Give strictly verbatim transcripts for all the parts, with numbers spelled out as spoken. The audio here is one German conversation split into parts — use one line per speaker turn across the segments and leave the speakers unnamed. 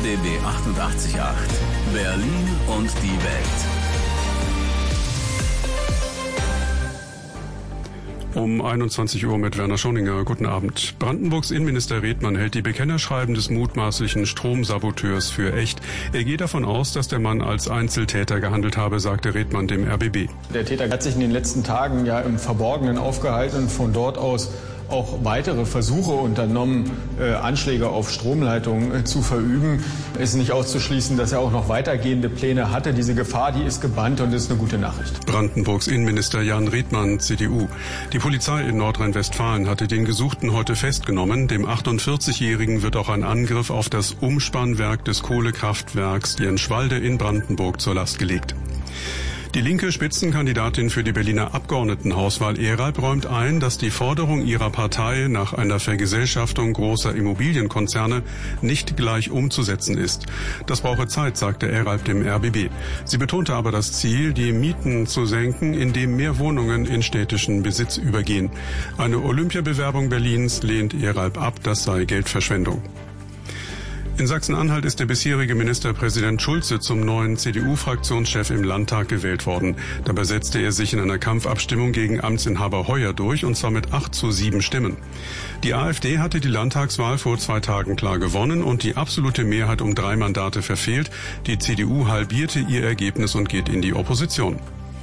B B achtundachtzig Komma acht. Berlin und die Welt.
Um einundzwanzig Uhr mit Werner Schoninger. Guten Abend. Brandenburgs Innenminister Redmann hält die Bekennerschreiben des mutmaßlichen Stromsaboteurs für echt. Er geht davon aus, dass der Mann als Einzeltäter gehandelt habe, sagte Redmann dem R B B.
Der Täter hat sich in den letzten Tagen ja im Verborgenen aufgehalten und von dort aus auch weitere Versuche unternommen, äh, Anschläge auf Stromleitungen äh, zu verüben. Es ist nicht auszuschließen, dass er auch noch weitergehende Pläne hatte. Diese Gefahr, die ist gebannt und ist eine gute Nachricht.
Brandenburgs Innenminister Jan Redmann, C D U. Die Polizei in Nordrhein-Westfalen hatte den Gesuchten heute festgenommen. Dem achtundvierzigjährigen wird auch ein Angriff auf das Umspannwerk des Kohlekraftwerks Jenschwalde in Brandenburg zur Last gelegt. Die linke Spitzenkandidatin für die Berliner Abgeordnetenhauswahl Eralb räumt ein, dass die Forderung ihrer Partei nach einer Vergesellschaftung großer Immobilienkonzerne nicht gleich umzusetzen ist. Das brauche Zeit, sagte Eralb dem R B B. Sie betonte aber das Ziel, die Mieten zu senken, indem mehr Wohnungen in städtischen Besitz übergehen. Eine Olympiabewerbung Berlins lehnt Eralb ab, das sei Geldverschwendung. In Sachsen-Anhalt ist der bisherige Ministerpräsident Schulze zum neuen C D U-Fraktionschef im Landtag gewählt worden. Dabei setzte er sich in einer Kampfabstimmung gegen Amtsinhaber Heuer durch, und zwar mit acht zu sieben Stimmen. Die AfD hatte die Landtagswahl vor zwei Tagen klar gewonnen und die absolute Mehrheit um drei Mandate verfehlt. Die C D U halbierte ihr Ergebnis und geht in die Opposition.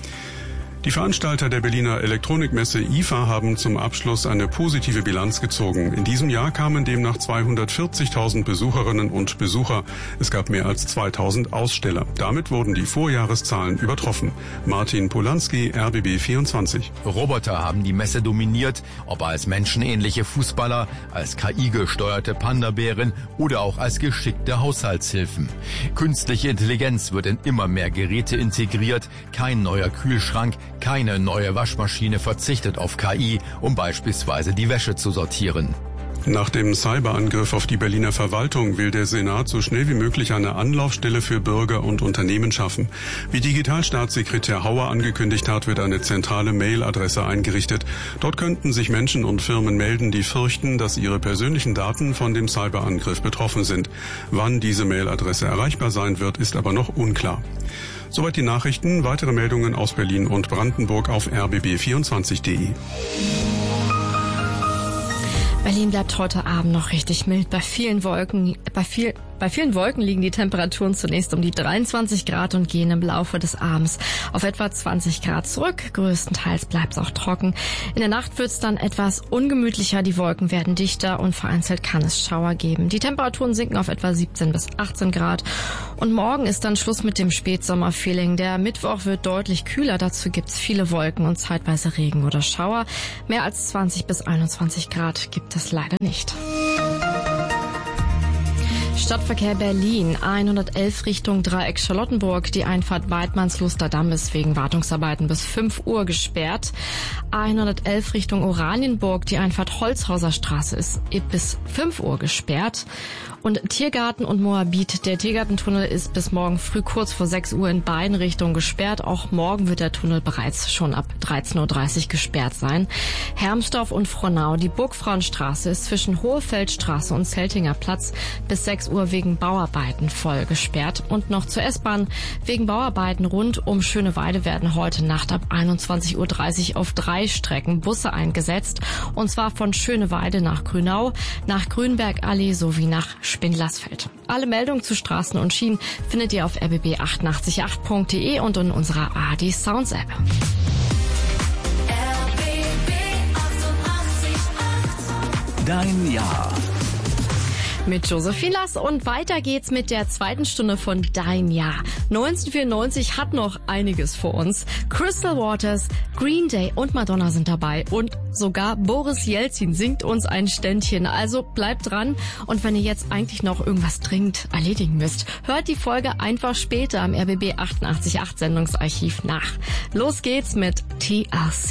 Die Veranstalter der Berliner Elektronikmesse I F A haben zum Abschluss eine positive Bilanz gezogen. In diesem Jahr kamen demnach zweihundertvierzigtausend Besucherinnen und Besucher. Es gab mehr als zweitausend Aussteller. Damit wurden die Vorjahreszahlen übertroffen. Martin Polanski, R B B vierundzwanzig.
Roboter haben die Messe dominiert, ob als menschenähnliche Fußballer, als K I-gesteuerte Panda-Bären oder auch als geschickte Haushaltshilfen. Künstliche Intelligenz wird in immer mehr Geräte integriert. Kein neuer Kühlschrank, keine neue Waschmaschine verzichtet auf K I, um beispielsweise die Wäsche zu sortieren.
Nach dem Cyberangriff auf die Berliner Verwaltung will der Senat so schnell wie möglich eine Anlaufstelle für Bürger und Unternehmen schaffen. Wie Digitalstaatssekretär Hauer angekündigt hat, wird eine zentrale Mailadresse eingerichtet. Dort könnten sich Menschen und Firmen melden, die fürchten, dass ihre persönlichen Daten von dem Cyberangriff betroffen sind. Wann diese Mailadresse erreichbar sein wird, ist aber noch unklar. Soweit die Nachrichten. Weitere Meldungen aus Berlin und Brandenburg auf r b b vierundzwanzig punkt de.
Berlin bleibt heute Abend noch richtig mild. Bei vielen Wolken, bei viel, bei vielen Wolken liegen die Temperaturen zunächst um die dreiundzwanzig Grad und gehen im Laufe des Abends auf etwa zwanzig Grad zurück. Größtenteils bleibt es auch trocken. In der Nacht wird es dann etwas ungemütlicher. Die Wolken werden dichter und vereinzelt kann es Schauer geben. Die Temperaturen sinken auf etwa siebzehn bis achtzehn Grad. Und morgen ist dann Schluss mit dem Spätsommerfeeling. Der Mittwoch wird deutlich kühler. Dazu gibt es viele Wolken und zeitweise Regen oder Schauer. Mehr als zwanzig bis einundzwanzig Grad gibt es leider nicht. Stadtverkehr Berlin, hundertelf Richtung Dreieck Charlottenburg. Die Einfahrt Weidmannsluster-Damm ist wegen Wartungsarbeiten bis fünf Uhr gesperrt. hundertelf Richtung Oranienburg. Die Einfahrt Holzhauser Straße ist bis fünf Uhr gesperrt. Und Tiergarten und Moabit. Der Tiergartentunnel ist bis morgen früh kurz vor sechs Uhr in beiden Richtungen gesperrt. Auch morgen wird der Tunnel bereits schon ab dreizehn Uhr dreißig gesperrt sein. Hermsdorf und Frohnau. Die Burgfrauenstraße ist zwischen Hohefeldstraße und Zeltinger Platz bis sechs Uhr wegen Bauarbeiten voll gesperrt. Und noch zur S-Bahn. Wegen Bauarbeiten rund um Schöneweide werden heute Nacht ab einundzwanzig Uhr dreißig auf drei Strecken Busse eingesetzt. Und zwar von Schöneweide nach Grünau, nach Grünbergallee sowie nach Spindlersfeld. Alle Meldungen zu Straßen und Schienen findet ihr auf r b b achtundachtzig Komma acht punkt de und in unserer A R D Sounds App.
Dein Jahr.
Mit Josephine Lass und weiter geht's mit der zweiten Stunde von Dein Jahr. neunzehnhundertvierundneunzig hat noch einiges vor uns. Crystal Waters, Green Day und Madonna sind dabei und sogar Boris Jelzin singt uns ein Ständchen. Also bleibt dran und wenn ihr jetzt eigentlich noch irgendwas dringend erledigen müsst, hört die Folge einfach später am R B B achtundachtzig Komma acht Sendungsarchiv nach. Los geht's mit T L C.